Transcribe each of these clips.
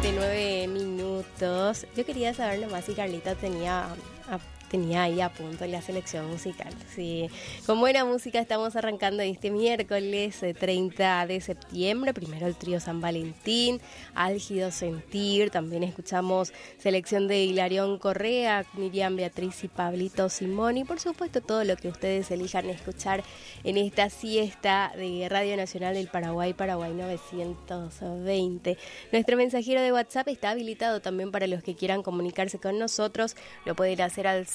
9:29. Yo quería saber nomás si Carlita tenía ahí a punto la selección musical. Sí, con buena música estamos arrancando este miércoles 30 de septiembre. Primero el trío San Valentín, Álgido Sentir. También escuchamos selección de Hilarión Correa, Miriam Beatriz y Pablito Simón. Y por supuesto todo lo que ustedes elijan escuchar en esta siesta de Radio Nacional del Paraguay, Paraguay 920. Nuestro mensajero de WhatsApp está habilitado también para los que quieran comunicarse con nosotros. Lo pueden hacer al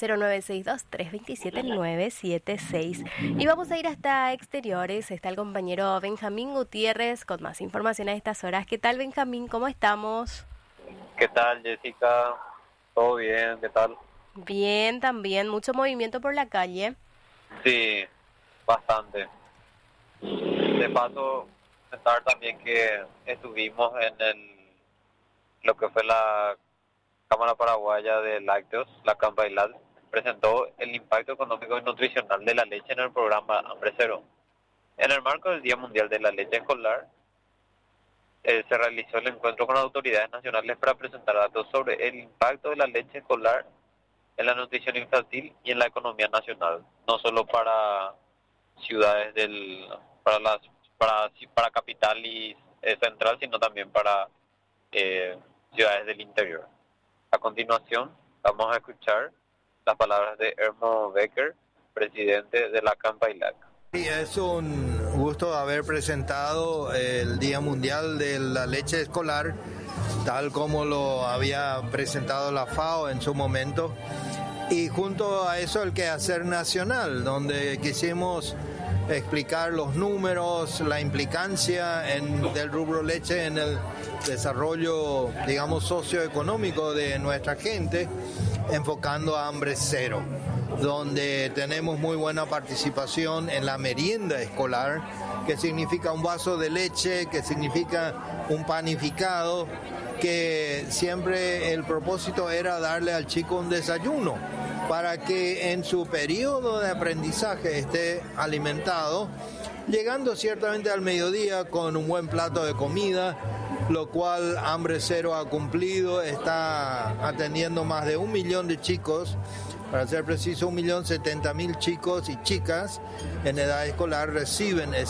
0962-327-976. Y vamos a ir hasta exteriores. Está el compañero Benjamín Gutiérrez con más información a estas horas. ¿Qué tal, Benjamín? ¿Cómo estamos? ¿Qué tal, Jessica? ¿Todo bien? ¿Qué tal? Bien, también. Mucho movimiento por la calle. Sí, bastante. De paso, comentar también que estuvimos en lo que fue la Cámara Paraguaya de Lácteos, la CAMPAILAT, presentó el impacto económico y nutricional de la leche en el programa Hambre Cero. En el marco del Día Mundial de la Leche Escolar, se realizó el encuentro con autoridades nacionales para presentar datos sobre el impacto de la leche escolar en la nutrición infantil y en la economía nacional, no solo para ciudades para capital y central, sino también para ciudades del interior. A continuación, vamos a escuchar las palabras de Hermo Becker, presidente de la CAMPAILAC. Es un gusto haber presentado el Día Mundial de la Leche Escolar, tal como lo había presentado la FAO en su momento, y junto a eso el quehacer nacional, donde quisimos explicar los números, la implicancia del rubro leche en el desarrollo, digamos, socioeconómico de nuestra gente, enfocando a Hambre Cero, donde tenemos muy buena participación en la merienda escolar, que significa un vaso de leche, que significa un panificado, que siempre el propósito era darle al chico un desayuno para que en su periodo de aprendizaje esté alimentado, llegando ciertamente al mediodía con un buen plato de comida, lo cual Hambre Cero ha cumplido, está atendiendo más de 1 millón de chicos, para ser preciso 1.070.000 chicos y chicas en edad escolar reciben ese